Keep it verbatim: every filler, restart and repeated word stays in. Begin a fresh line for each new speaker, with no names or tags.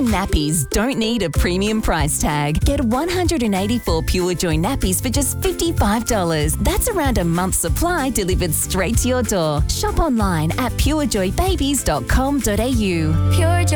Premium nappies don't need a premium price tag. Get one hundred eighty-four Pure Joy nappies for just fifty-five dollars. That's around a month's supply delivered straight to your door. Shop online at pure joy babies dot com dot a u. Pure Joy.